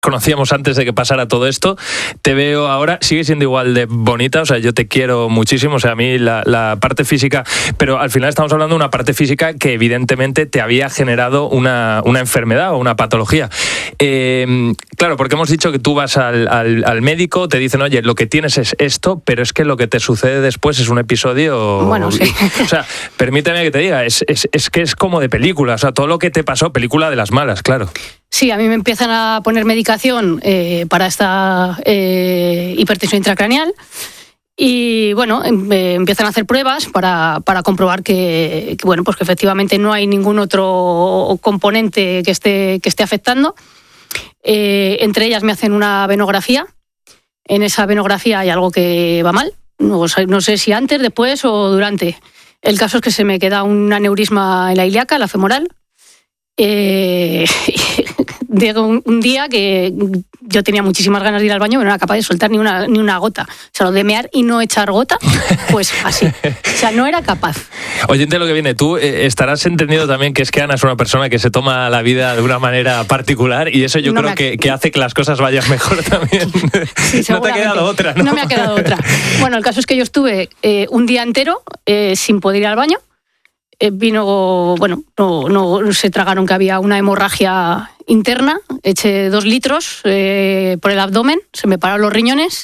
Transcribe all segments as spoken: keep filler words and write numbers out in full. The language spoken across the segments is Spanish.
conocíamos antes de que pasara todo esto. Te veo ahora, sigue siendo igual de bonita, o sea, yo te quiero muchísimo, o sea, a mí la, la parte física, pero al final estamos hablando de una parte física que evidentemente te había generado una, una enfermedad o una patología. Eh, claro, porque hemos dicho que tú vas al, al, al médico, te dicen, oye, lo que tienes es esto, pero es que lo que te sucede después es un episodio... Bueno, sí. O sea, permíteme que te diga, es, es, es que es como de película, o sea, todo lo que te pasó, película de las malas, claro. Sí, a mí me empiezan a poner medicación eh, para esta eh, hipertensión intracraneal y bueno, eh, empiezan a hacer pruebas para, para comprobar que, que bueno, pues que efectivamente no hay ningún otro componente que esté, que esté afectando. Eh, entre ellas me hacen una venografía. En esa venografía hay algo que va mal. No, no sé si antes, después o durante. El caso es que se me queda un aneurisma en la ilíaca, la femoral. Eh, llegó un, un día que yo tenía muchísimas ganas de ir al baño, pero no era capaz de soltar ni una, ni una gota. O sea, lo de mear y no echar gota, pues así. O sea, no era capaz. Oyente, lo que viene, tú eh, estarás entendido también que es que Ana es una persona que se toma la vida de una manera particular y eso yo no creo ha... que, que hace que las cosas vayan mejor también. Sí, no te ha quedado otra, ¿no? No me ha quedado otra. Bueno, el caso es que yo estuve eh, un día entero eh, sin poder ir al baño. Vino, bueno, no, no se tragaron que había una hemorragia interna, eché dos litros eh, por el abdomen, se me pararon los riñones,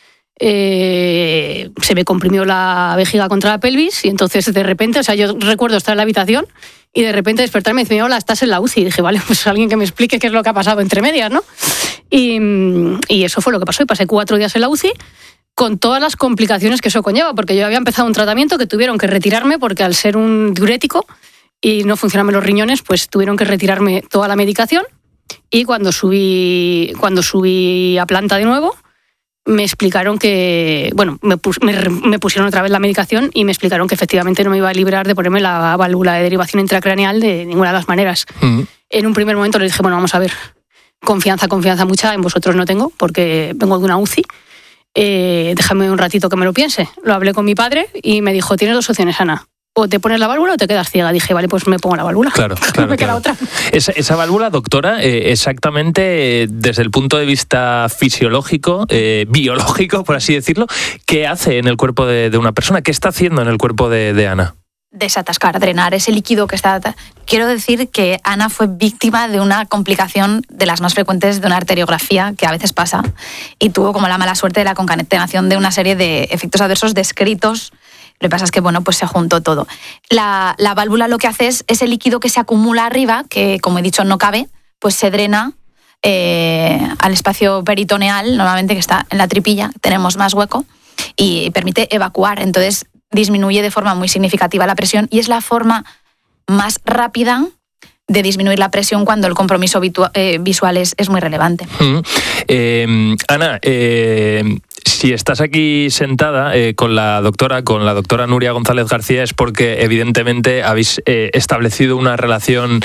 eh, se me comprimió la vejiga contra la pelvis y entonces de repente, o sea, yo recuerdo estar en la habitación y de repente despertarme y decirme, hola, estás en la U C I. Y dije, vale, pues alguien que me explique qué es lo que ha pasado entre medias, ¿no? Y, y eso fue lo que pasó y pasé cuatro días en la U C I. Con todas las complicaciones que eso conlleva, porque yo había empezado un tratamiento que tuvieron que retirarme porque al ser un diurético y no funcionarme los riñones, pues tuvieron que retirarme toda la medicación y cuando subí, cuando subí a planta de nuevo me explicaron que, bueno, me, pus, me, me pusieron otra vez la medicación y me explicaron que efectivamente no me iba a librar de ponerme la válvula de derivación intracraneal de ninguna de las maneras. Uh-huh. En un primer momento les dije, bueno, vamos a ver, confianza, confianza mucha en vosotros no tengo porque vengo de una U C I. Eh, déjame un ratito que me lo piense. Lo hablé con mi padre y me dijo, tienes dos opciones, Ana. O te pones la válvula o te quedas ciega. Dije, vale, pues me pongo la válvula. Claro, claro. me queda claro. otra. Esa, esa válvula, doctora, eh, exactamente eh, desde el punto de vista fisiológico, eh, biológico, por así decirlo, ¿qué hace en el cuerpo de, de una persona? ¿Qué está haciendo en el cuerpo de, de Ana? Desatascar, drenar ese líquido que está... Quiero decir que Ana fue víctima de una complicación de las más frecuentes de una arteriografía, que a veces pasa, y tuvo como la mala suerte de la concatenación de una serie de efectos adversos descritos. Lo que pasa es que, bueno, pues se juntó todo. La, la válvula lo que hace es ese líquido que se acumula arriba, que, como he dicho, no cabe, pues se drena eh, al espacio peritoneal, normalmente que está en la tripilla, tenemos más hueco, y permite evacuar. Entonces, disminuye de forma muy significativa la presión y es la forma más rápida de disminuir la presión cuando el compromiso vitu- eh, visual es, es muy relevante. Mm. Eh, Ana, eh, si estás aquí sentada eh, con la doctora, con la doctora Nuria González García, es porque evidentemente habéis eh, establecido una relación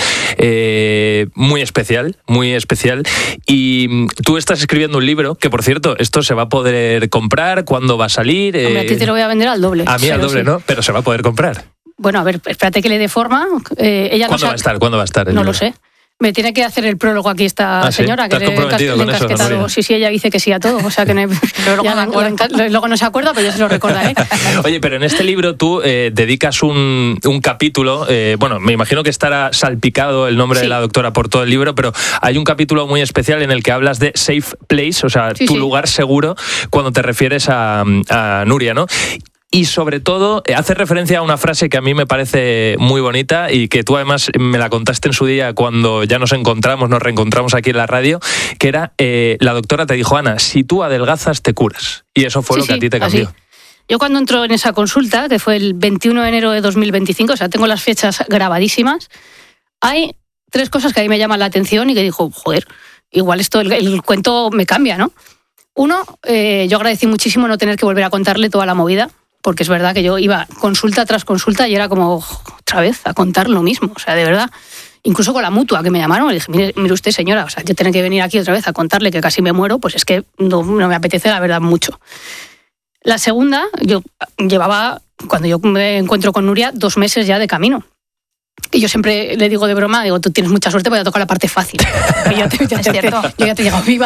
eh, muy especial, muy especial, y tú estás escribiendo un libro, que por cierto, esto se va a poder comprar, ¿cuándo va a salir? Eh, Hombre, a ti te lo voy a vender al doble. A mí al doble, sí. ¿no? Pero se va a poder comprar. Bueno, a ver, espérate que le dé forma. Eh, ella ¿Cuándo no va a estar? ¿Cuándo va a estar? No libro? lo sé. Me tiene que hacer el prólogo aquí esta ¿Ah, sí? señora, que ¿Te has comprometido le he con eso, encasquetado. Nuria? Sí, sí, ella dice que sí a todo, o sea que no, luego, ya no me luego no se acuerda, pero yo se lo recordaré. Oye, pero en este libro tú eh, dedicas un, un capítulo, eh, bueno, me imagino que estará salpicado el nombre sí. de la doctora por todo el libro, pero hay un capítulo muy especial en el que hablas de safe place, o sea, sí, tu sí. lugar seguro, cuando te refieres a, a Nuria, ¿no? Y sobre todo, hace referencia a una frase que a mí me parece muy bonita y que tú además me la contaste en su día cuando ya nos encontramos, nos reencontramos aquí en la radio, que era, eh, la doctora te dijo, Ana, si tú adelgazas, te curas. Y eso fue sí, lo que sí, a ti te cambió. Así. Yo cuando entro en esa consulta, que fue el veintiuno de enero de dos mil veinticinco, o sea, tengo las fechas grabadísimas, hay tres cosas que a mí me llaman la atención y que digo, joder, igual esto, el, el cuento me cambia, ¿no? Uno, eh, yo agradecí muchísimo no tener que volver a contarle toda la movida, porque es verdad que yo iba consulta tras consulta y era como otra vez a contar lo mismo, o sea, de verdad. Incluso con la mutua que me llamaron, le dije, mire, mire usted, señora, o sea, yo tener que venir aquí otra vez a contarle que casi me muero, pues es que no, no me apetece, la verdad, mucho. La segunda, yo llevaba, cuando yo me encuentro con Nuria, dos meses ya de camino. Y yo siempre le digo de broma, digo, tú tienes mucha suerte porque te toca la parte fácil. Y yo, te, yo, es te, cierto. yo ya te llego viva.